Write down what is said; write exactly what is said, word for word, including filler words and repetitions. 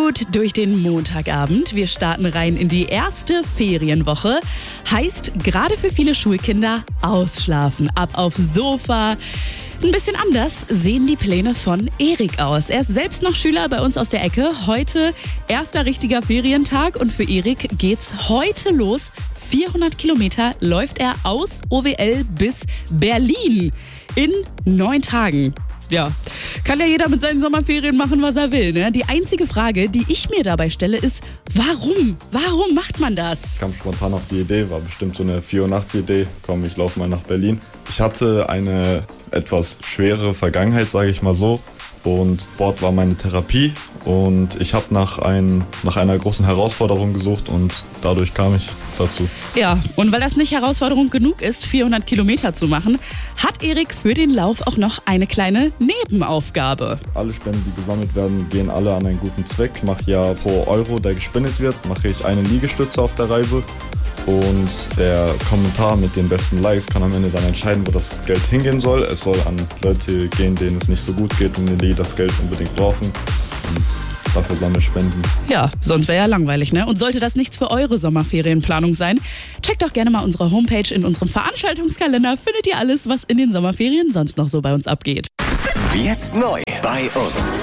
gut durch den Montagabend. Wir starten rein in die erste Ferienwoche. Heißt, gerade für viele Schulkinder ausschlafen, ab aufs Sofa. Ein bisschen anders sehen die Pläne von Erik aus. Er ist selbst noch Schüler bei uns aus der Ecke. Heute erster richtiger Ferientag und für Erik geht's heute los. vierhundert Kilometer läuft er aus O W L bis Berlin in neun Tagen. Ja, kann ja jeder mit seinen Sommerferien machen, was er will, ne? Die einzige Frage, die ich mir dabei stelle, ist, warum? Warum macht man das? Ich kam spontan auf die Idee, war bestimmt so eine vier Uhr nachts Idee. Komm, ich laufe mal nach Berlin. Ich hatte eine etwas schwere Vergangenheit, sage ich mal so. Und Sport war meine Therapie. Und ich habe nach, ein, nach einer großen Herausforderung gesucht und dadurch kam ich dazu. Ja, und weil das nicht Herausforderung genug ist, vierhundert Kilometer zu machen, hat Erik für den Lauf auch noch eine kleine Nebenaufgabe. Alle Spenden, die gesammelt werden, gehen alle an einen guten Zweck. Ich mache ja pro Euro, der gespendet wird, mache ich eine Liegestütze auf der Reise. Und der Kommentar mit den besten Likes kann am Ende dann entscheiden, wo das Geld hingehen soll. Es soll an Leute gehen, denen es nicht so gut geht und die das Geld unbedingt brauchen. Und dafür sammeln Spenden. Ja, sonst wäre ja langweilig, ne? Und sollte das nichts für eure Sommerferienplanung sein, checkt doch gerne mal unsere Homepage. In unserem Veranstaltungskalender findet ihr alles, was in den Sommerferien sonst noch so bei uns abgeht. Jetzt neu bei uns.